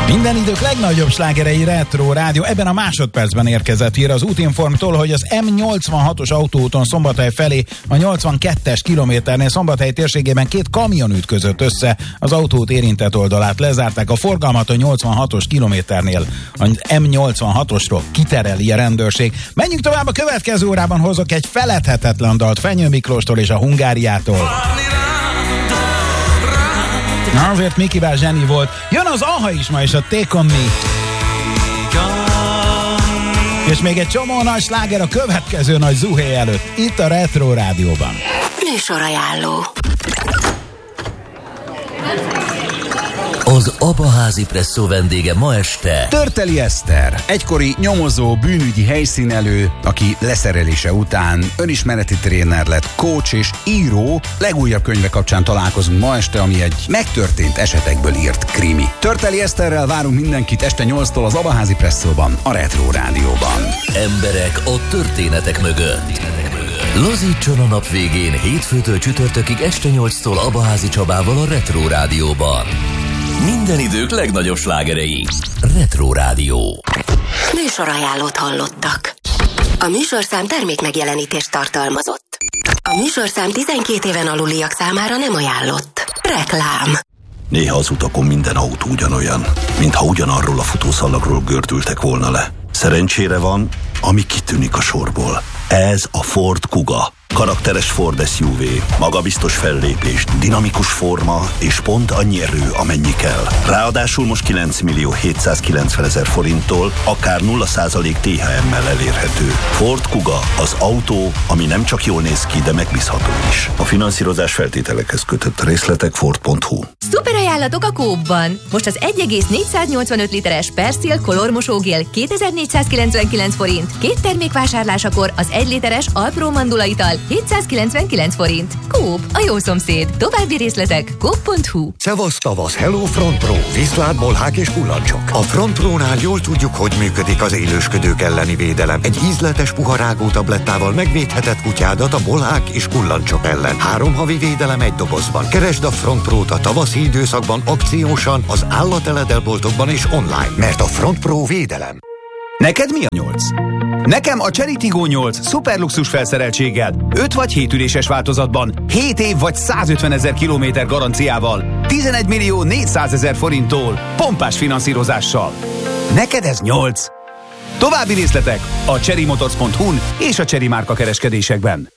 Minden idők legnagyobb slágerei Retro Rádió. Ebben a másodpercben érkezett hír az Útinformtól, hogy az M86-os autóúton Szombathely felé a 82-es kilométernél Szombathely térségében két kamion ütközött össze. Az autóút érintett oldalát lezárták, a forgalmat a 86-os kilométernél. Az M86-osról kitereli a rendőrség. Menjünk tovább, a következő órában hozok egy feledhetetlen dalt Fenyő Miklóstól és a Hungáriától. Na, azért Miki bár zseni volt. Jön az Aha is ma, és a Take On Me. És még egy csomó nagy sláger a következő nagy zuhé előtt. Itt a Retro Rádióban. Műsorajánló. Az Abaházi Presszó vendége ma este Törteli Eszter, egykori nyomozó, bűnügyi helyszínelő, aki leszerelése után önismereti tréner lett, coach és író. Legújabb könyve kapcsán találkozunk ma este, ami egy megtörtént esetekből írt krimi. Törteli Eszterrel várunk mindenkit este 8-tól az Abaházi Presszóban, a Retro Rádióban. Emberek a történetek mögött. Lazítson a nap végén hétfőtől csütörtökig este 8-tól Abaházi Csabával a Retro Rádióban. Minden idők legnagyobb slágerei. Retro Rádió. Műsorajánlót hallottak. A műsorszám termékmegjelenítést tartalmazott. A műsorszám 12 éven aluliak számára nem ajánlott. Reklám. Néha az utakon minden autó ugyanolyan, mintha ugyanarról a futószalagról gördültek volna le. Szerencsére van, ami kitűnik a sorból. Ez a Ford Kuga. Karakteres Ford SUV, magabiztos fellépés, dinamikus forma és pont annyi erő, amennyi kell. Ráadásul most 9.790.000 forinttól akár 0% THM-mel elérhető. Ford Kuga, az autó, ami nem csak jól néz ki, de megbízható is. A finanszírozás feltételekhez kötött, részletek Ford.hu. Szuper ajánlatok a Coop-ban! Most az 1,485 literes Persil Color mosógél 2499 forint. Két termék vásárlásakor az 1 literes Alpro Mandula ital 799 forint. Coop, a jó szomszéd. További részletek coop.hu. Szevasz tavasz, hello Front Pro, viszlát, bolhák és kullancsok. A Front Pro-nál jól tudjuk, hogy működik az élősködők elleni védelem. Egy ízletes puharágó tablettával megvédheted kutyádat a bolhák és kullancsok ellen. 3 havi védelem egy dobozban. Keresd a Front Pro-t a tavaszi időszakban akciósan, az állateledelboltokban és online, mert a Front Pro védelem. Neked mi a 8? Nekem a Chery Tiggo 8 szuperluxus felszereltséggel, 5 vagy 7 üléses változatban, 7 év vagy 150.000 kilométer garanciával, 11.400.000 forinttól, pompás finanszírozással. Neked ez 8. További részletek a cherrymotors.hu-n és a Chery márka kereskedésekben.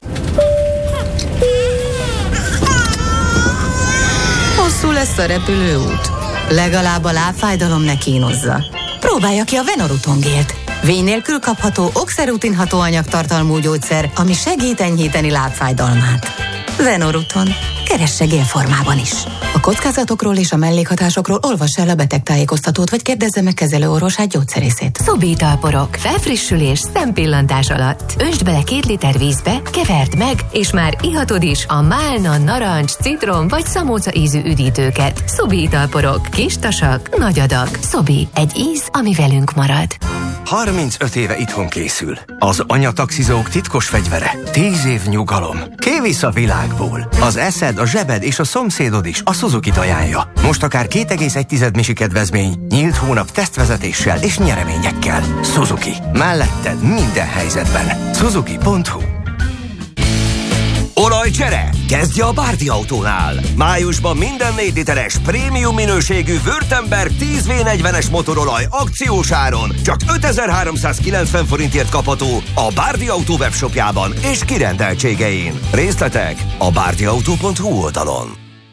Hosszú lesz a repülőút. Legalább a lábfájdalom ne kínozza. Próbálja ki a Venoruton-gélt. Vény nélkül kapható oxerutin hatóanyagtartalmú gyógyszer, ami segít enyhíteni lábfájdalmát. Venoruton. Keresse gélformában is. A kockázatokról és a mellékhatásokról olvass el a betegtájékoztatót, vagy kérdezze meg kezelőorvosát, gyógyszerészét. Szobitalporok. Felfrissülés szempillantás alatt. Öntsd bele 2 liter vízbe, keverd meg, és már ihatod is a málna, narancs, citrom vagy szamóca ízű üdítőket. Szobitalporok. Kis tasak, nagy adag. Szobi. Egy íz, ami velünk marad. 35 éve itthon készül. Az anyataxizók titkos fegyvere. 10 év nyugalom. Kivisz a világból. Az eszed, a zsebed és a szomszédod is a Suzuki-t ajánlja. Most akár 2,1 misi kedvezmény, nyílt hónap tesztvezetéssel és nyereményekkel. Suzuki. Melletted minden helyzetben. Suzuki.hu. Olajcsere! Kezdje a Bárdi Autónál! Májusban minden 4 literes prémium minőségű Württemberg 10V40-es motorolaj akciós áron csak 5390 forintért kapható a Bárdi Autó webshopjában és kirendeltségein. Részletek a bárdiautó.hu oldalon.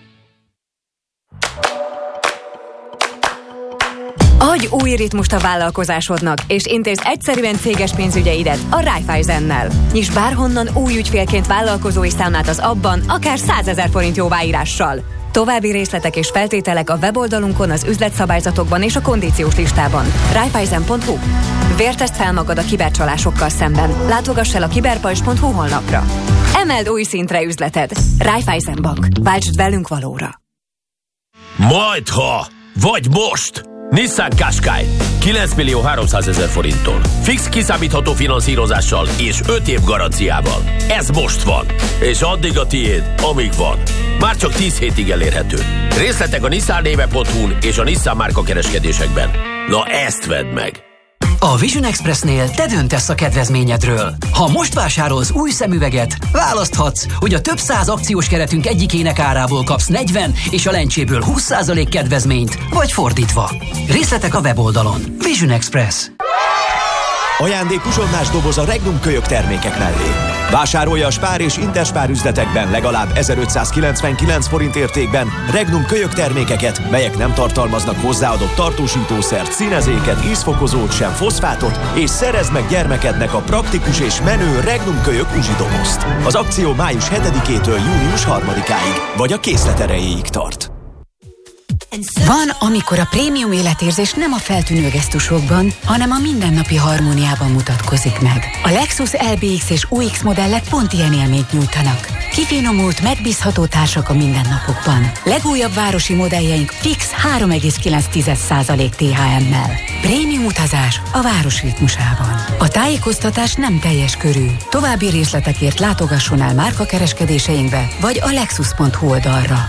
Adj új ritmust a vállalkozásodnak, és intézd egyszerűen céges pénzügyeidet a Raiffeisennel. Nyisd bárhonnan új ügyfélként vállalkozói számlát az abban, akár 100 000 forint jóváírással. További részletek és feltételek a weboldalunkon, az üzletszabályzatokban és a kondíciós listában. Raiffeisen.hu. Vértezd fel magad a kibercsalásokkal szemben. Látogass el a kiberpajzs.hu honlapra. Emeld új szintre üzleted. Raiffeisen Bank. Váltsd velünk valóra. Majdha! Vagy most! Nissan Qashqai 9.300.000 forinttól. Fix kiszámítható finanszírozással és 5 év garanciával. Ez most van, és addig a tiéd, amíg van. Már csak 10 hétig elérhető. Részletek a nissannéve.hu-n és a Nissan márka kereskedésekben. Na ezt vedd meg! A Vision Expressnél te döntesz a kedvezményedről. Ha most vásárolsz új szemüveget, választhatsz, hogy a több száz akciós keretünk egyikének árából kapsz 40 és a lencséből 20% kedvezményt, vagy fordítva. Részletek a weboldalon. Vision Express. Ajándék uzsonnás doboz a Regnum kölyök termékek mellé. Vásárolja a Spár és Interspár üzletekben legalább 1599 forint értékben Regnum kölyök termékeket, melyek nem tartalmaznak hozzáadott tartósítószert, színezéket, ízfokozót, sem foszfátot, és szerezd meg gyermekednek a praktikus és menő Regnum kölyök uzsidobozt. Az akció május 7-től június 3-áig, vagy a készlet erejéig tart. Van, amikor a prémium életérzés nem a feltűnő gesztusokban, hanem a mindennapi harmóniában mutatkozik meg. A Lexus LBX és UX modellek pont ilyen élményt nyújtanak. Kifinomult, megbízható társak a mindennapokban. Legújabb városi modelljeink fix 3,9% THM-mel. Prémium utazás a város ritmusában. A tájékoztatás nem teljes körű. További részletekért látogasson el márkakereskedéseinkbe, vagy a lexus.hu oldalra.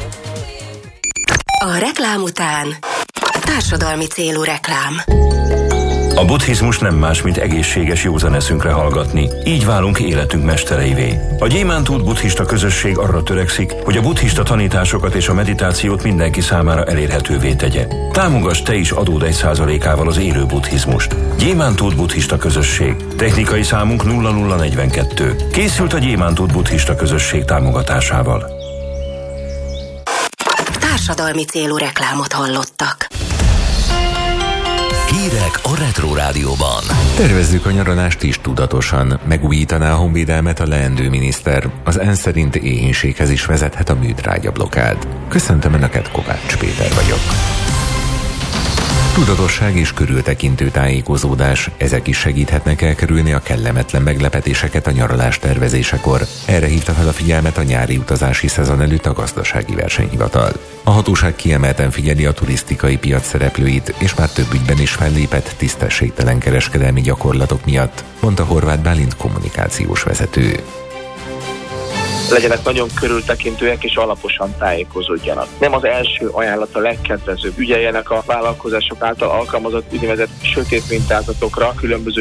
A reklám után társadalmi célú reklám. A buddhizmus nem más, mint egészséges józan eszünkre hallgatni. Így válunk életünk mestereivé. A Gyémántút buddhista közösség arra törekszik, hogy a buddhista tanításokat és a meditációt mindenki számára elérhetővé tegye. Támogass te is adód 1%-ával az élő buddhizmust. Gyémántút buddhista közösség. Technikai számunk 0042. Készült a Gyémántút buddhista közösség támogatásával. Társadalmi célú reklámot hallottak. Hírek a Retro Rádióban. Tervezzük a nyaralást is tudatosan. Megújítaná a honvédelmet a leendő miniszter. Az ENSZ szerint éhínséghez is vezethet a műtrágya blokkád. Köszöntöm Önöket, Kovács Péter vagyok. Tudatosság és körültekintő tájékozódás, ezek is segíthetnek elkerülni a kellemetlen meglepetéseket a nyaralás tervezésekor. Erre hívta fel a figyelmet a nyári utazási szezon előtt a Gazdasági Versenyhivatal. A hatóság kiemelten figyeli a turisztikai piac szereplőit, és már több ügyben is fellépett tisztességtelen kereskedelmi gyakorlatok miatt, mondta Horváth Bálint kommunikációs vezető. Legyenek nagyon körültekintőek és alaposan tájékozódjanak. Nem az első ajánlat a legkedvezőbb. Ügyeljenek a vállalkozások által alkalmazott úgynevezett sötét mintázatokra, különböző